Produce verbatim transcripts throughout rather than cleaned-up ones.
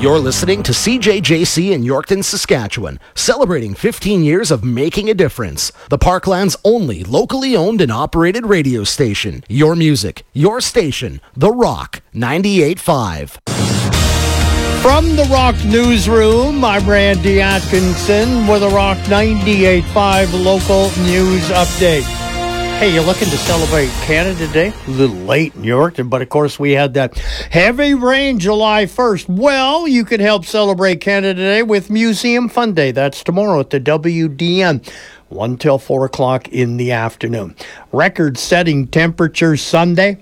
You're listening to C J J C in Yorkton, Saskatchewan, celebrating fifteen years of making a difference. The Parkland's only locally owned and operated radio station. Your music, your station, The Rock ninety-eight point five. From the Rock Newsroom, I'm Randy Atkinson with a Rock ninety-eight point five local news update. Hey, you're looking to celebrate Canada Day? A little late in Yorkton, but of course we had that heavy rain July first. Well, you can help celebrate Canada Day with Museum Fun Day. That's tomorrow at the W D N, one till four o'clock in the afternoon. Record-setting temperatures Sunday.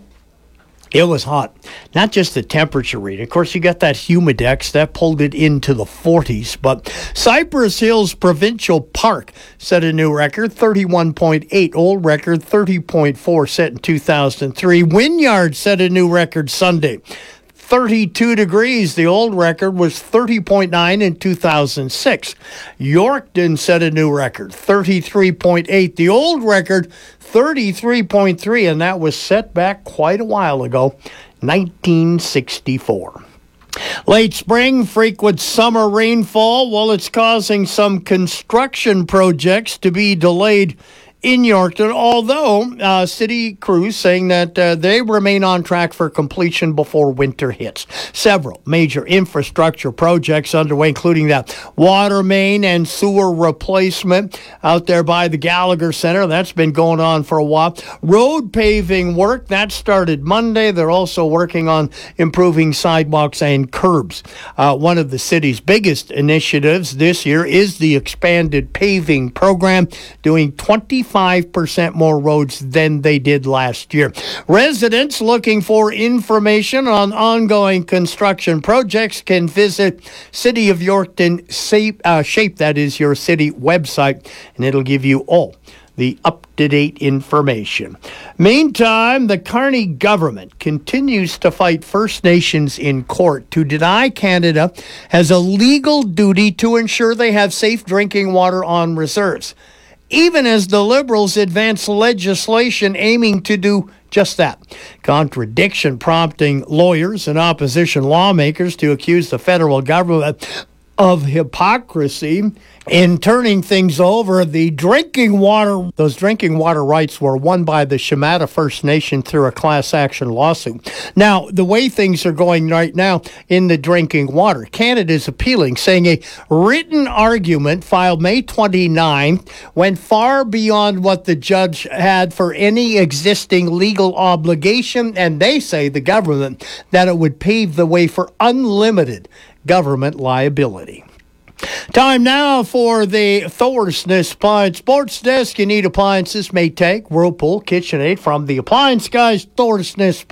It was hot. Not just the temperature reading. Of course, you got that humidex. That pulled it into the forties. But Cypress Hills Provincial Park set a new record, thirty-one point eight. Old record, thirty point four, set in two thousand three. Wynyard set a new record Sunday, thirty-two degrees. The old record was thirty point nine in two thousand six. Yorkton set a new record, thirty-three point eight. The old record, thirty-three point three, and that was set back quite a while ago, nineteen sixty-four. Late spring, frequent summer rainfall, well, it's causing some construction projects to be delayed in Yorkton, although uh, city crews saying that uh, they remain on track for completion before winter hits. Several major infrastructure projects underway, including that water main and sewer replacement out there by the Gallagher Center. That's been going on for a while. Road paving work, that started Monday. They're also working on improving sidewalks and curbs. Uh, one of the city's biggest initiatives this year is the expanded paving program, doing twenty-five percent more roads than they did last year. Residents looking for information on ongoing construction projects can visit City of Yorkton Shape, uh, Shape, that is your city website, and it'll give you all the up-to-date information. Meantime, the Carney government continues to fight First Nations in court to deny Canada has a legal duty to ensure they have safe drinking water on reserves, even as the Liberals advance legislation aiming to do just that. Contradiction prompting lawyers and opposition lawmakers to accuse the federal government of hypocrisy in turning things over. The drinking water, those drinking water rights were won by the Shemata First Nation through a class action lawsuit. Now, the way things are going right now in the drinking water, Canada is appealing, saying a written argument filed May twenty-ninth went far beyond what the judge had for any existing legal obligation, and they say, the government, that it would pave the way for unlimited government liability. Time now for the Thorsness Appliance Sports Desk. You need appliances, Maytag, Whirlpool, KitchenAid from the Appliance Guys, Thorsness